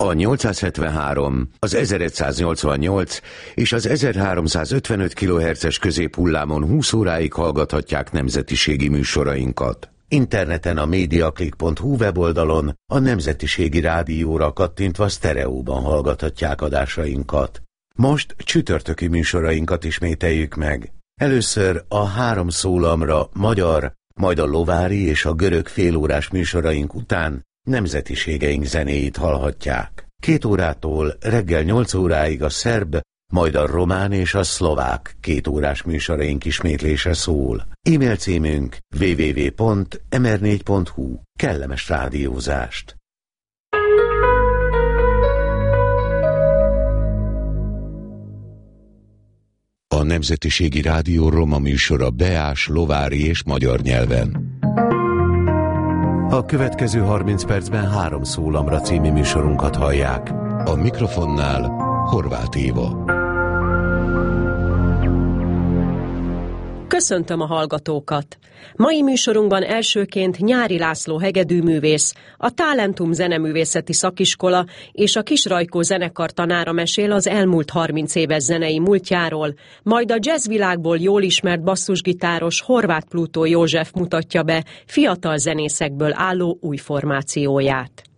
A 873, az 1188 és az 1355 kHz-es középhullámon 20 óráig hallgathatják nemzetiségi műsorainkat. Interneten a mediaclick.hu weboldalon a Nemzetiségi Rádióra kattintva sztereóban hallgathatják adásainkat. Most csütörtöki műsorainkat ismételjük meg. Először a 3 szólamra magyar, majd a lovári és a görög félórás műsoraink után nemzetiségeink zenéit hallhatják. 2 órától reggel 8 óráig a szerb, majd a román és a szlovák 2 órás műsoraink ismétlése szól. E-mail címünk www.mr4.hu. Kellemes rádiózást! A Nemzetiségi Rádió roma műsora beás, lovári és magyar nyelven. A következő 30 percben 3 szólamra című műsorunkat hallják. A mikrofonnál Horváth Éva. Köszöntöm a hallgatókat! Mai műsorunkban elsőként Nyári László hegedűművész, a Talentum zeneművészeti szakiskola és a Kisrajkó zenekar tanára mesél az elmúlt 30 éves zenei múltjáról, majd a jazzvilágból jól ismert basszusgitáros Horváth Plutó József mutatja be fiatal zenészekből álló új formációját.